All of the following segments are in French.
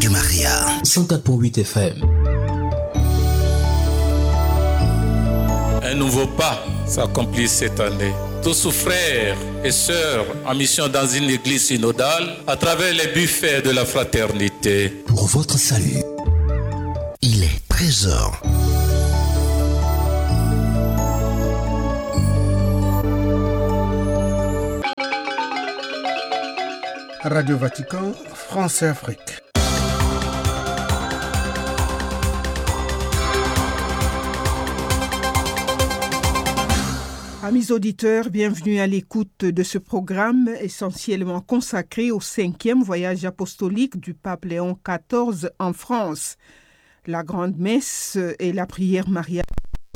Radio Maria. 104.8 FM. Un nouveau pas s'accomplit cette année. Tous frères et sœurs en mission dans une église synodale à travers les buffets de la fraternité. Pour votre salut, il est 13h. Radio Vatican, France et Afrique. Amis auditeurs, bienvenue à l'écoute de ce programme essentiellement consacré au 5e voyage apostolique du pape Léon XIV en France. La grande messe et la prière mariale.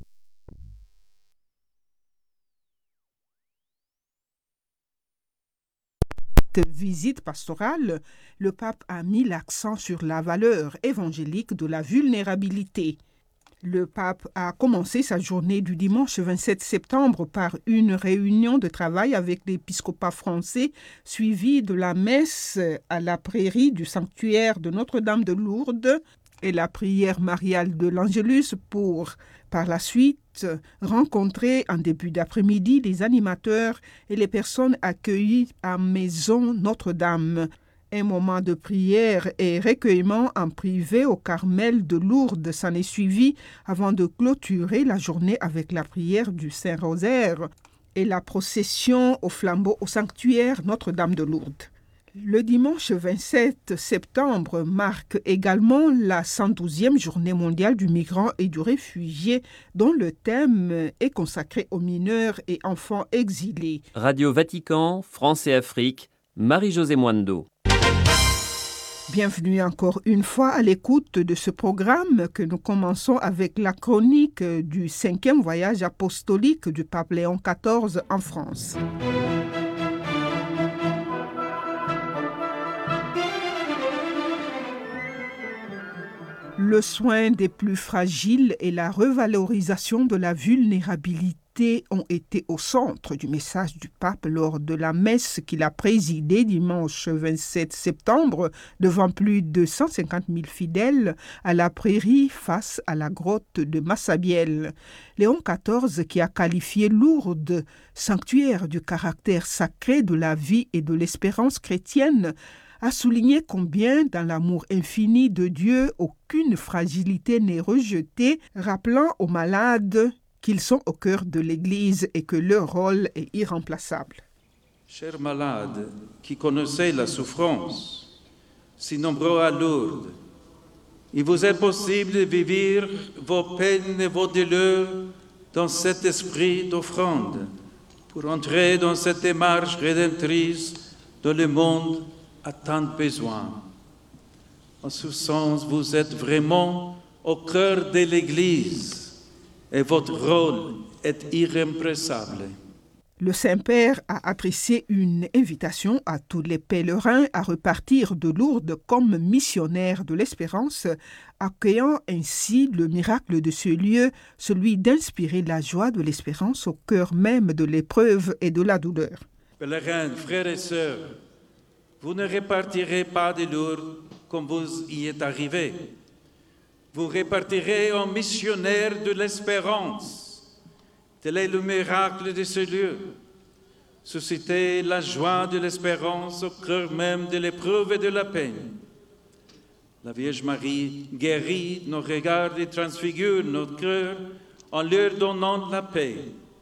Visite pastorale, le pape a mis l'accent sur la valeur évangélique de la vulnérabilité. Le pape a commencé sa journée du dimanche 27 septembre par une réunion de travail avec l'épiscopat français, suivie de la messe à la prairie du sanctuaire de Notre-Dame de Lourdes et la prière mariale de l'Angélus pour, par la suite, rencontrer en début d'après-midi les animateurs et les personnes accueillies à Maison Notre-Dame. Un moment de prière et recueillement en privé au Carmel de Lourdes s'en est suivi avant de clôturer la journée avec la prière du Saint-Rosaire et la procession au flambeau au sanctuaire Notre-Dame de Lourdes. Le dimanche 27 septembre marque également la 112e journée mondiale du migrant et du réfugié dont le thème est consacré aux mineurs et enfants exilés. Radio Vatican, France et Afrique, Marie-Josée Moindo. Bienvenue encore une fois à l'écoute de ce programme que nous commençons avec la chronique du 5e voyage apostolique du pape Léon XIV en France. Le soin des plus fragiles et la revalorisation de la vulnérabilité ont été au centre du message du pape lors de la messe qu'il a présidée dimanche 27 septembre devant plus de 150 000 fidèles à la prairie face à la grotte de Massabielle. Léon XIV, qui a qualifié Lourdes, sanctuaire du caractère sacré de la vie et de l'espérance chrétienne, a souligné combien, dans l'amour infini de Dieu, aucune fragilité n'est rejetée, rappelant aux malades qu'ils sont au cœur de l'Église et que leur rôle est irremplaçable. Chers malades qui connaissez la souffrance, si nombreux à Lourdes, il vous est possible de vivre vos peines et vos douleurs dans cet esprit d'offrande pour entrer dans cette démarche rédemptrice dont le monde a tant besoin. En ce sens, vous êtes vraiment au cœur de l'Église et votre rôle est irremplaçable. Le Saint-Père a adressé une invitation à tous les pèlerins à repartir de Lourdes comme missionnaires de l'espérance, accueillant ainsi le miracle de ce lieu, celui d'inspirer la joie de l'espérance au cœur même de l'épreuve et de la douleur. Pèlerins, frères et sœurs, vous ne repartirez pas de Lourdes comme vous y êtes arrivés. Vous repartirez en missionnaire de l'espérance. Tel est le miracle de ce lieu. Susciter la joie de l'espérance au cœur même de l'épreuve et de la peine. La Vierge Marie guérit nos regards et transfigure notre cœur en leur donnant la paix.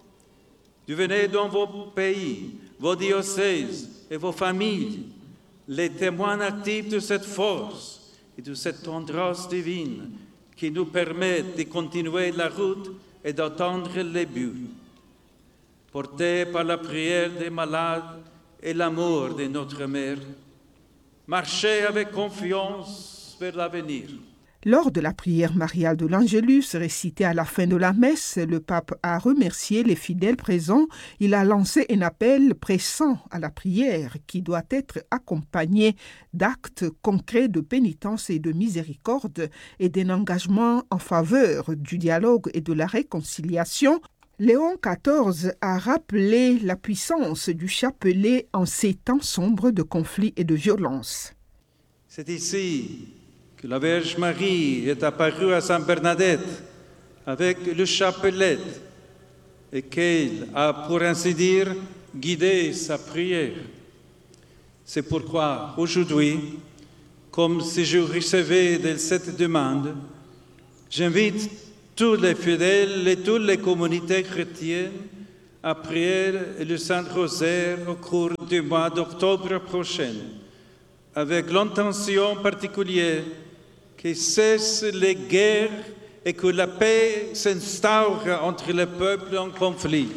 Devenez dans vos pays, vos diocèses et vos familles les témoins actifs de cette force et de cette tendresse divine qui nous permettent de continuer la route et d'atteindre les buts. Portés par la prière des malades et l'amour de notre Mère, marchez avec confiance vers l'avenir. Lors de la prière mariale de l'Angélus, récitée à la fin de la messe, le pape a remercié les fidèles présents. Il a lancé un appel pressant à la prière qui doit être accompagnée d'actes concrets de pénitence et de miséricorde et d'un engagement en faveur du dialogue et de la réconciliation. Léon XIV a rappelé la puissance du chapelet en ces temps sombres de conflits et de violence. C'est ici que la Vierge Marie est apparue à Sainte Bernadette avec le chapelet et qu'elle a, pour ainsi dire, guidé sa prière. C'est pourquoi aujourd'hui, comme si je recevais de cette demande, j'invite tous les fidèles et toutes les communautés chrétiennes à prier le Saint-Rosaire au cours du mois d'octobre prochain, avec l'intention particulière que cessent les guerres et que la paix s'instaure entre les peuples en conflit.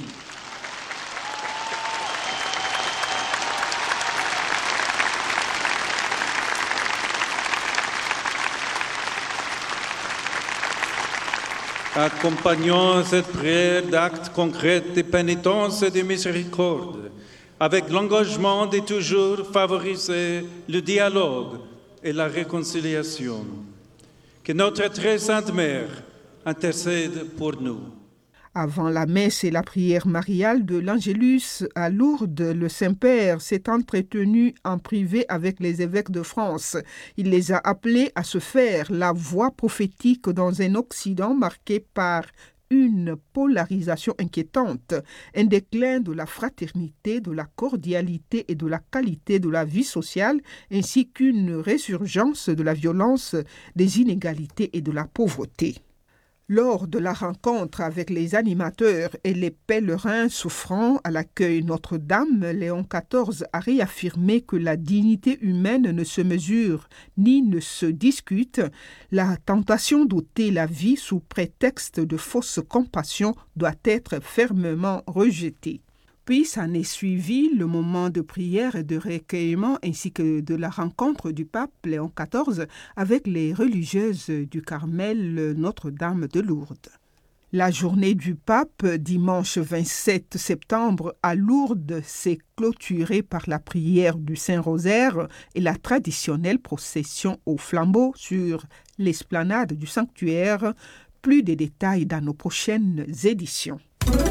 Accompagnons cette prière d'actes concrets de pénitence et de miséricorde, avec l'engagement de toujours favoriser le dialogue et la réconciliation. Que notre très sainte Mère intercède pour nous. Avant la messe et la prière mariale de l'Angélus à Lourdes, le Saint-Père s'est entretenu en privé avec les évêques de France. Il les a appelés à se faire la voix prophétique dans un Occident marqué par une polarisation inquiétante, un déclin de la fraternité, de la cordialité et de la qualité de la vie sociale, ainsi qu'une résurgence de la violence, des inégalités et de la pauvreté. Lors de la rencontre avec les animateurs et les pèlerins souffrant à l'accueil Notre-Dame, Léon XIV a réaffirmé que la dignité humaine ne se mesure ni ne se discute. La tentation d'ôter la vie sous prétexte de fausse compassion doit être fermement rejetée. Puis s'en est suivi le moment de prière et de recueillement ainsi que de la rencontre du pape Léon XIV avec les religieuses du Carmel Notre-Dame de Lourdes. La journée du pape, dimanche 27 septembre à Lourdes, s'est clôturée par la prière du Saint-Rosaire et la traditionnelle procession au flambeau sur l'esplanade du sanctuaire. Plus de détails dans nos prochaines éditions.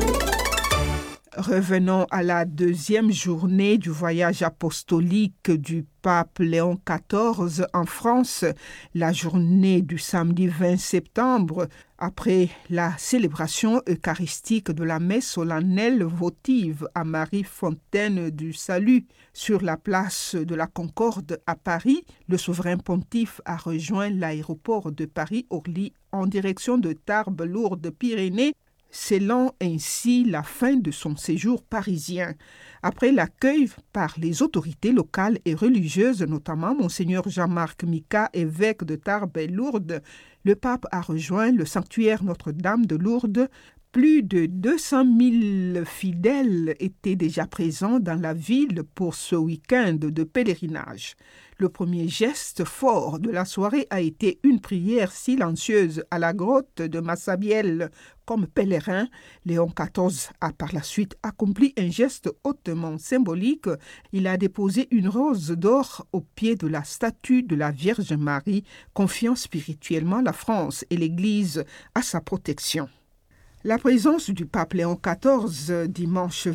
Revenons à la deuxième journée du voyage apostolique du pape Léon XIV en France, la journée du samedi 20 septembre, après la célébration eucharistique de la messe solennelle votive à Marie Fontaine du Salut sur la place de la Concorde à Paris, le souverain pontife a rejoint l'aéroport de Paris-Orly en direction de Tarbes, Lourdes, Pyrénées, scellant ainsi la fin de son séjour parisien. Après l'accueil par les autorités locales et religieuses, notamment Monseigneur Jean-Marc Mika, évêque de Tarbes et Lourdes, le pape a rejoint le sanctuaire Notre-Dame de Lourdes. Plus de 200 000 fidèles étaient déjà présents dans la ville pour ce week-end de pèlerinage. Le premier geste fort de la soirée a été une prière silencieuse à la grotte de Massabielle. Comme pèlerin, Léon XIV a par la suite accompli un geste hautement symbolique. Il a déposé une rose d'or au pied de la statue de la Vierge Marie, confiant spirituellement la France et l'Église à sa protection. La présence du pape Léon XIV, dimanche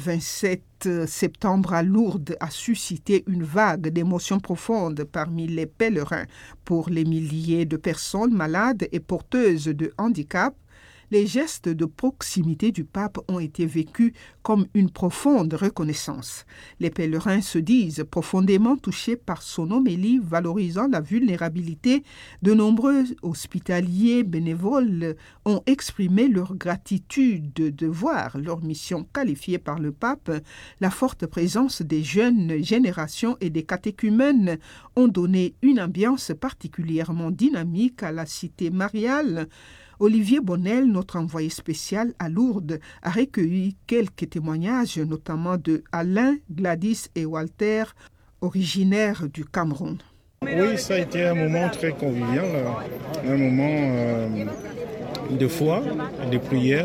27 septembre à Lourdes, a suscité une vague d'émotions profondes parmi les pèlerins. Pour les milliers de personnes malades et porteuses de handicap, les gestes de proximité du pape ont été vécus comme une profonde reconnaissance. Les pèlerins se disent profondément touchés par son homélie valorisant la vulnérabilité. De nombreux hospitaliers bénévoles ont exprimé leur gratitude de voir leur mission qualifiée par le pape. La forte présence des jeunes générations et des catéchumènes ont donné une ambiance particulièrement dynamique à la cité mariale. Olivier Bonnel, notre envoyé spécial à Lourdes, a recueilli quelques témoignages, notamment de Alain, Gladys et Walter, originaires du Cameroun. Oui, ça a été un moment très convivial, un moment de foi, de prière.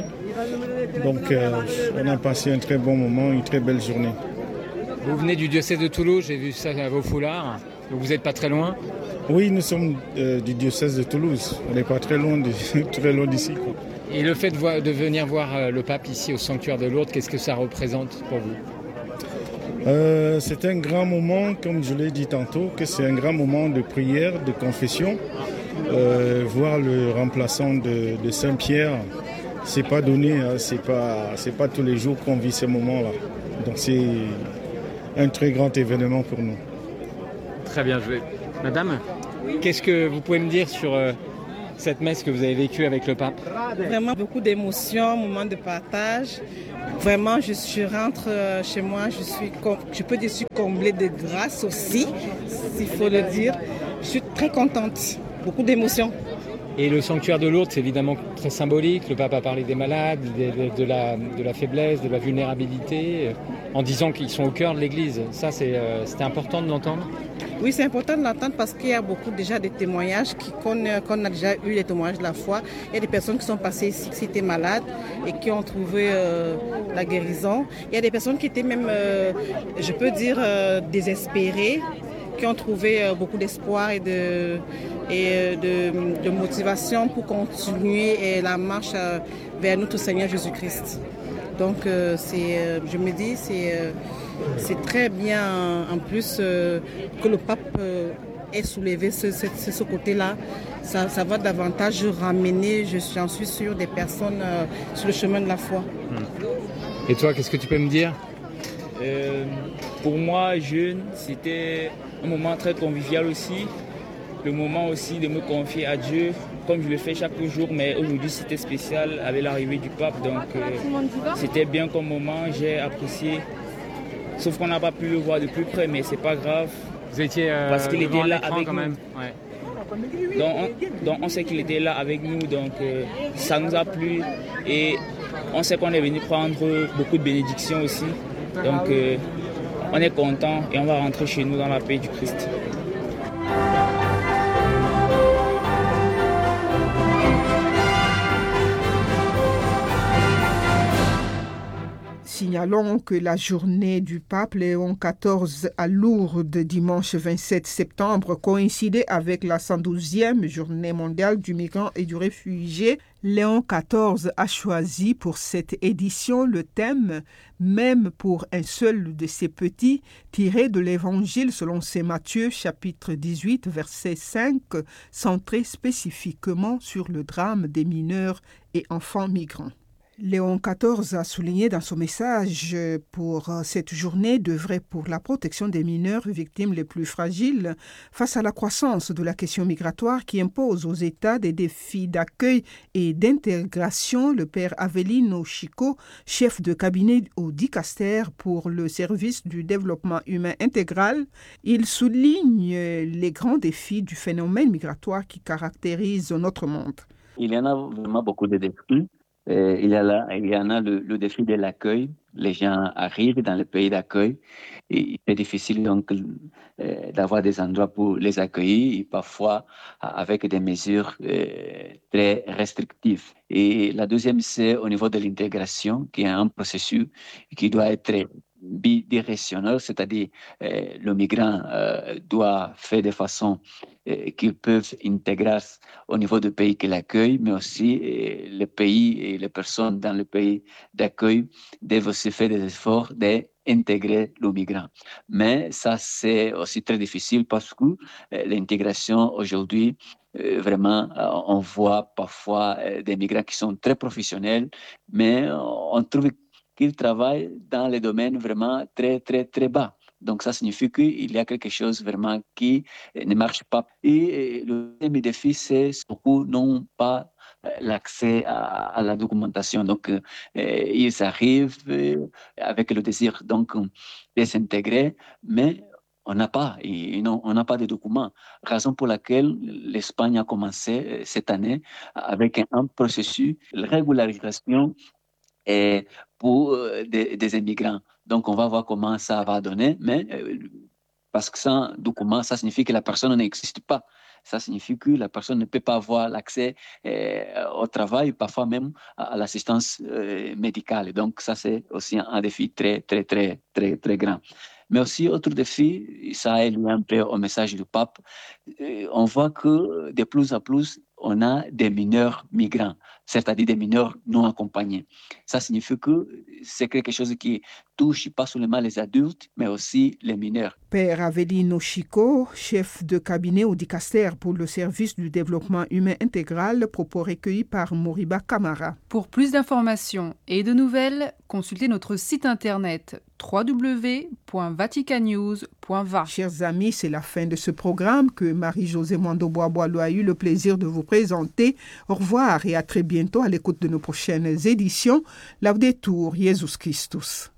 Donc on a passé un très bon moment, une très belle journée. Vous venez du diocèse de Toulouse, j'ai vu ça à vos foulards, donc vous n'êtes pas très loin? Oui, nous sommes du diocèse de Toulouse. On n'est pas très loin d'ici. Quoi. Et le fait de venir voir le pape ici au sanctuaire de Lourdes, qu'est-ce que ça représente pour vous? C'est un grand moment, comme je l'ai dit tantôt, que c'est un grand moment de prière, de confession. Voir le remplaçant de Saint-Pierre, c'est pas donné, hein, c'est pas tous les jours qu'on vit ces moments-là. Donc c'est un très grand événement pour nous. Très bien joué. Madame, qu'est-ce que vous pouvez me dire sur cette messe que vous avez vécue avec le pape? Vraiment beaucoup d'émotions, moment de partage. Vraiment, je rentre chez moi, je peux dire, je suis comblée de grâce aussi, s'il faut le dire. Je suis très contente, beaucoup d'émotions. Et le sanctuaire de Lourdes, c'est évidemment très symbolique. Le pape a parlé des malades, de la faiblesse, de la vulnérabilité, en disant qu'ils sont au cœur de l'Église. Ça, c'était important de l'entendre? Oui, c'est important de l'entendre parce qu'il y a beaucoup déjà de témoignages qu'on a déjà eu, les témoignages de la foi. Il y a des personnes qui sont passées ici, qui étaient malades et qui ont trouvé la guérison. Il y a des personnes qui étaient même, je peux dire, désespérées, qui ont trouvé beaucoup d'espoir et de motivation pour continuer la marche vers notre Seigneur Jésus-Christ. Donc je me dis, c'est très bien en plus que le pape ait soulevé ce côté-là. Ça va davantage ramener, j'en suis sûre, des personnes sur le chemin de la foi. Et toi, qu'est-ce que tu peux me dire? Pour moi, jeune, c'était un moment très convivial aussi. Le moment aussi de me confier à Dieu, comme je le fais chaque jour, mais aujourd'hui c'était spécial avec l'arrivée du pape. Donc c'était bien comme moment, j'ai apprécié. Sauf qu'on n'a pas pu le voir de plus près, mais c'est pas grave. Vous étiez parce qu'il était là avec quand nous. Même. Ouais. Donc on sait qu'il était là avec nous, donc ça nous a plu. Et on sait qu'on est venu prendre beaucoup de bénédictions aussi. Donc on est content et on va rentrer chez nous dans la paix du Christ. Signalons que la journée du pape Léon XIV à Lourdes, dimanche 27 septembre, coïncidait avec la 112e journée mondiale du migrant et du réfugié. Léon XIV a choisi pour cette édition le thème « Même pour un seul de ses petits » tiré de l'Évangile selon saint Matthieu, chapitre 18, verset 5, centré spécifiquement sur le drame des mineurs et enfants migrants. Léon XIV a souligné dans son message pour cette journée d'œuvrer pour la protection des mineurs victimes les plus fragiles face à la croissance de la question migratoire qui impose aux États des défis d'accueil et d'intégration. Le père Avelino Chico, chef de cabinet au Dicaster pour le service du développement humain intégral, il souligne les grands défis du phénomène migratoire qui caractérise notre monde. Il y en a vraiment beaucoup de défis. Il y en a le défi de l'accueil. Les gens arrivent dans le pays d'accueil et c'est difficile donc d'avoir des endroits pour les accueillir et parfois avec des mesures très restrictives. Et la deuxième, c'est au niveau de l'intégration, qui est un processus qui doit être bidirectionnel, c'est-à-dire le migrant doit faire de façon qu'ils peuvent intégrer au niveau du pays qui l'accueille, mais aussi le pays et les personnes dans le pays d'accueil doivent aussi faire des efforts d'intégrer le migrant. Mais ça, c'est aussi très difficile parce que l'intégration aujourd'hui, vraiment, on voit parfois des migrants qui sont très professionnels, mais on trouve qu'ils travaillent dans les domaines vraiment très, très, très bas. Donc, ça signifie qu'il y a quelque chose vraiment qui ne marche pas. Et le deuxième défi, c'est beaucoup n'ont pas l'accès à la documentation. Donc, ils arrivent avec le désir donc, de s'intégrer, mais on n'a pas de documents. Raison pour laquelle l'Espagne a commencé cette année avec un processus de régularisation pour des immigrants. Donc, on va voir comment ça va donner, mais parce que sans document, ça signifie que la personne n'existe pas. Ça signifie que la personne ne peut pas avoir l'accès au travail, parfois même à l'assistance médicale. Donc, ça, c'est aussi un défi très, très, très, très, très grand. Mais aussi, autre défi, ça est lié un peu au message du pape, on voit que de plus en plus, on a des mineurs migrants. c'est-à-dire des mineurs non accompagnés. Ça signifie que c'est quelque chose qui touche pas seulement les adultes, mais aussi les mineurs. Père Avelino Chico, chef de cabinet au Dicaster pour le service du développement humain intégral, propos recueillis par Moriba Camara. Pour plus d'informations et de nouvelles, consultez notre site internet www.vaticanews.va. Chers amis, c'est la fin de ce programme que Marie-Josée Mando-Bois-Boileau a eu le plaisir de vous présenter. Au revoir et à très bientôt à l'écoute de nos prochaines éditions. Laudetur Jesus Christus.